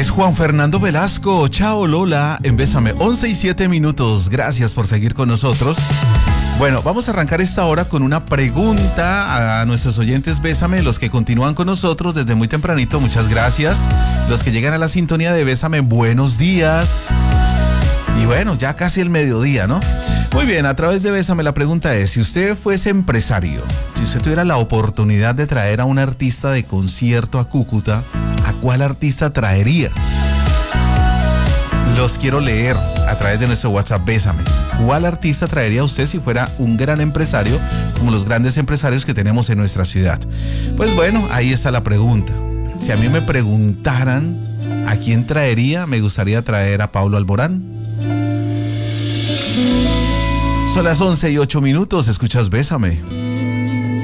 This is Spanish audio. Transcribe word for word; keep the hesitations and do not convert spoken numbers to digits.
Es Juan Fernando Velasco. Chao Lola, en Bésame. once y siete minutos. Gracias por seguir con nosotros. Bueno, vamos a arrancar esta hora con una pregunta a nuestros oyentes Bésame, los que continúan con nosotros desde muy tempranito, muchas gracias. Los que llegan a la sintonía de Bésame, buenos días. Y bueno, ya casi el mediodía, ¿no? Muy bien, a través de Bésame la pregunta es, si usted fuese empresario, si usted tuviera la oportunidad de traer a un artista de concierto a Cúcuta, ¿a cuál artista traería? Los quiero leer a través de nuestro WhatsApp Bésame. ¿Cuál artista traería usted si fuera un gran empresario, como los grandes empresarios que tenemos en nuestra ciudad? Pues bueno, ahí está la pregunta. Si a mí me preguntaran a quién traería, me gustaría traer a Paulo Alborán. Son las once y ocho minutos, escuchas Bésame.